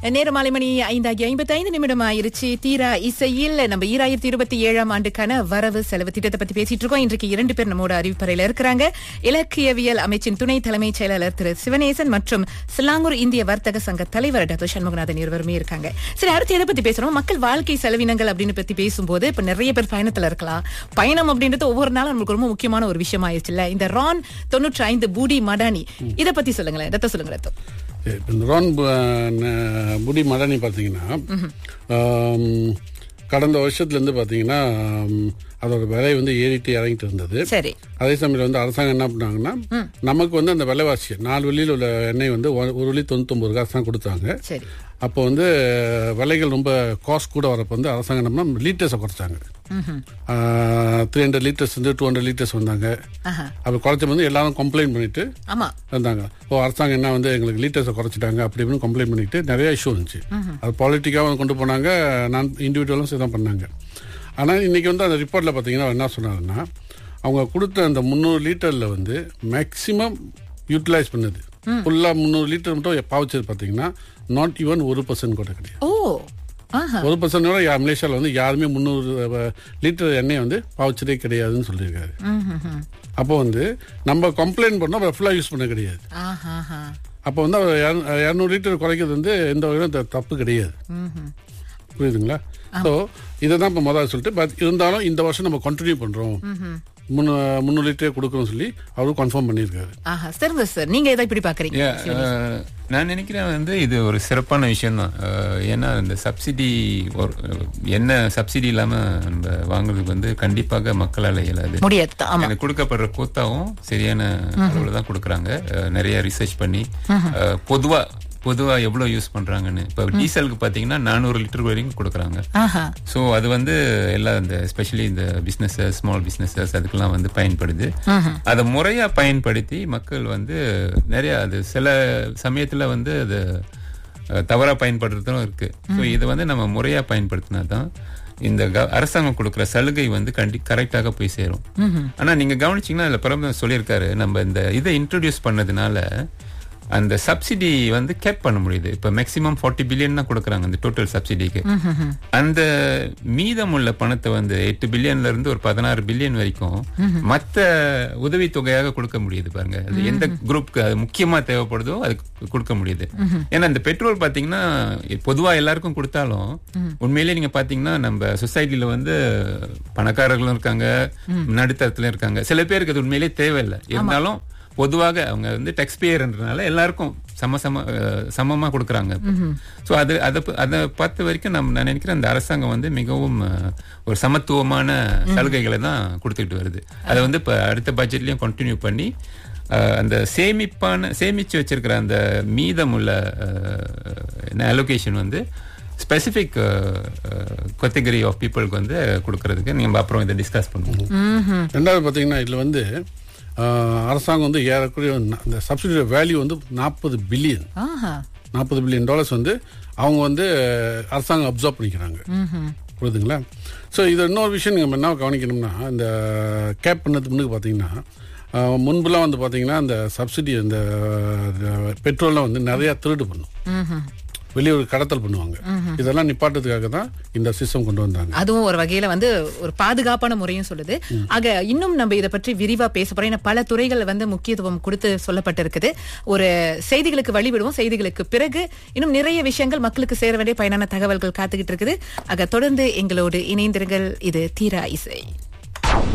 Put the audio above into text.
நேரம் மாலை மணி 5:55 ஆயிருச்சு. தீரா இசையில் நம்ம 2027 ஆண்டுக்கான வரவு செலவு திட்டத்தை பத்தி பேசிட்டு இருக்கோம். இன்றைக்கு 2 பேர் நம்மோட அறிவிப்பறையில இருக்கிறாங்க. இலக்கியவியல் அமைச்சின் துணை தலைமைச் செயலாளர் திரு சிவனேசன் மற்றும் சிலாங்கூர் இந்திய வர்த்தக சங்க தலைவர் டாக்டர் சண்முகநாதன் இருவருமே இருக்காங்க. சரி, அடுத்து எதை பத்தி பேசுறோம்? மக்கள் வாழ்க்கை செலவினங்கள் அப்படின்னு பத்தி பேசும்போது இப்ப நிறைய பேர் பயணத்துல இருக்கலாம். பயணம் அப்படின்றது ஒவ்வொரு நாளும் நமக்கு ரொம்ப முக்கியமான ஒரு விஷயம் ஆயிடுச்சுல்ல. இந்த ரான் 95 பூடி மடானி இதை பத்தி சொல்லுங்களேன். ரத்த சொல்லுங்க. ரத்தம் இந்த ரான் புடி மடானி பார்த்தீங்கன்னா கடந்த வருஷத்துலேருந்து பார்த்தீங்கன்னா அதோட விலை வந்து ஏறிட்டு இறங்கிட்டு இருந்தது. சரி. அதே சமயம் அரசாங்கம் என்ன பண்ணாங்கன்னா நமக்கு வந்து அந்த விலைவாசி 4 வெள்ளியில் உள்ள எண்ணெய் வந்து 1 வெள்ளி 99 காசு தான் கொடுத்தாங்க. சரி. அப்போ விலைகள் ரொம்ப காஸ்ட் கூட வரப்போ அரசாங்கம் நம்ம லீட்டர்ஸை குறைச்சாங்க. 300 லிட்டர்ஸ் 200 லிட்டர்ஸ் வந்தாங்க. அப்போ குறைச்ச எல்லாரும் கம்ப்ளைண்ட் பண்ணிட்டு வந்தாங்க. அரசாங்கம் என்ன எங்களுக்கு லீட்டர்ஸை குறைச்சிட்டாங்க அப்படின்னு கம்ப்ளைண்ட் பண்ணிட்டு நிறைய இஷ்யூ இருந்துச்சு. அது பாலிட்டிக்காக கொண்டு போனாங்க, நான் இண்டிவிஜுவலும் தான் பண்ணாங்க. ஆனால் இன்னைக்கு அந்த ரிப்போர்ட்ல பார்த்தீங்கன்னா என்ன சொன்னாங்கன்னா அவங்க கொடுத்த அந்த 300 லிட்டர்ல மேக்சிமம் யூட்டிலைஸ் பண்ணது ஃபுல்லா 300 லிட்டர் மட்டும் பாவச்சது பார்த்தீங்கன்னா நாட் ஈவன் 1% கூட கிடையாது. 1% மலேசியாவில் யாருமே 300 லிட்டர் எண்ணெய் பாவச்சதே கிடையாதுன்னு சொல்லியிருக்காரு. அப்போ நம்ம கம்ப்ளைண்ட் பண்ணோம், ஃபுல்லா யூஸ் பண்ண கிடையாது. அப்போ 200 லிட்டர் குறைக்கிறது எந்த வகையிலும் தப்பு கிடையாது. புரியுதுங்களா? ஸோ இதை தான் இப்போ முதல்ல சொல்லிட்டு இருந்தாலும் இந்த வருஷம் நம்ம கண்டினியூ பண்றோம், 300 லிட்டரே கொடுக்கணும்னு சொல்லி அவரும் கன்ஃபார்ம் பண்ணியிருக்காரு. சார், நீங்க எதை இப்படி பாக்குறீங்க? நான் நினைக்கிறேன் இது ஒரு சிறப்பான விஷயம் தான். ஏன்னா இந்த சப்சிடி என்ன சப்சிடி இல்லாம நம்ம வாங்குறதுக்கு கண்டிப்பாக மக்களால் இயலாது. முடியாது. கொடுக்கப்படுற கோத்தாவும் சரியான அளவுல தான் கொடுக்குறாங்க. நிறைய ரிசர்ச் பண்ணி பொதுவா எவ்வளவு யூஸ் பண்றாங்கன்னு. இப்ப டீசலுக்கு பாத்தீங்கன்னா 400 லிட்டர் வரைக்கும் கொடுக்குறாங்க. சோ அது எல்லாம் இந்த எஸ்பெஷலி இந்த பிசினஸஸ், ஸ்மால் பிசினஸஸ் அதுக்கெல்லாம் பயன்படுது. அதை முறையா பயன்படுத்தி மக்கள் நிறைய அது சில சமயத்துல அது தவறா பயன்படுறதும் இருக்கு. ஸோ இதை நம்ம முறையா பயன்படுத்தினாதான் இந்த அரசாங்கம் கொடுக்குற சலுகை கரெக்டாக போய் சேரும். ஆனா நீங்க கவனிச்சீங்கன்னா அதுல பிரதமர் சொல்லியிருக்காரு, நம்ம இந்த இதை இன்ட்ரோடியூஸ் பண்ணதுனால அந்த சப்சிடி கேப் பண்ண முடியுது. இப்ப மேக்சிமம் 40 பில்லியன் தான் கொடுக்கறாங்க அந்த டோட்டல் சப்சிடிக்கு. அந்த மீதமுள்ள பணத்தை 8 பில்லியன்ல இருந்து ஒரு 16 பில்லியன் வரைக்கும் மத்த உதவி தொகையாக கொடுக்க முடியுது. பாருங்க, அது எந்த குரூப்க்கு அது முக்கியமா தேவைப்படுதோ அதுக்கு கொடுக்க முடியுது. ஏன்னா இந்த பெட்ரோல் பாத்தீங்கன்னா பொதுவா எல்லாருக்கும் கொடுத்தாலும் உண்மையிலேயே நீங்க பாத்தீங்கன்னா நம்ம சொசைட்டில பணக்காரர்களும் இருக்காங்க, நடுத்தரத்துல இருக்காங்க. சில பேருக்கு அது உண்மையிலேயே தேவையில்லை. இருந்தாலும் பொதுவாக அவங்க டேக்ஸ் பேயர்ன்றனால எல்லாருக்கும் சமமா கொடுக்கறாங்க. சோ அதை பார்த்த வரைக்கும் நான் நினைக்கிறேன் அந்த அரசாங்கம் மிகவும் ஒரு சமத்துவமான சலுகைகளை தான் கொடுத்துட்டு வருது. அதை இப்ப அடுத்த பட்ஜெட்லயும் கண்டினியூ பண்ணி அந்த சேமிச்சு வச்சிருக்கிற அந்த மீதமுள்ள அலோகேஷன் ஸ்பெசிபிக் கேட்டகரி ஆஃப் பீப்புளுக்கு கொடுக்கறதுக்கு நம்ம அப்புறம் இதை டிஸ்கஸ் பண்ணுவோம். ரெண்டாவது பாத்தீங்கன்னா இதுல அரசாங்கம் ஏறக்குறைய அந்த சப்சிடி வேல்யூ 40 பில்லியன் டாலர்ஸ் அவங்க அரசாங்கம் அப்சர்வ் பண்ணிக்கிறாங்க. புரியுதுங்களா? ஸோ இது இன்னொரு விஷயம் நம்ம என்ன கவனிக்கணும்னா, இந்த கேப் பண்ணதுக்கு முன்னுக்கு பார்த்தீங்கன்னா முன்புலாம் பார்த்தீங்கன்னா இந்த சப்சிடி இந்த பெட்ரோல்லாம் நிறைய திருடு பண்ணும், வெளியூர் கடத்தல் பண்ணுவாங்க. இதெல்லாம் நிப்பாட்டத்துக்காக தான் இந்த சிஸ்டம் கொண்டு வந்தாங்க. அதுவும் ஒரு வகையில ஒரு பாதுகாப்பான முறையும் சொல்லுது. ஆக இன்னும் நம்ம இதை பற்றி விரிவா பேச போறோம். பல துறைகள் முக்கியத்துவம் கொடுத்து சொல்லப்பட்டிருக்குது. ஒரு செய்திகளுக்கு வழிவிடுவோம். செய்திகளுக்கு பிறகு இன்னும் நிறைய விஷயங்கள் மக்களுக்கு சேர வேண்டிய பயனான தகவல்கள் காத்துக்கிட்டு இருக்குது. ஆக தொடர்ந்து எங்களோடு இணைந்திருங்கள். இது தீரா இசை.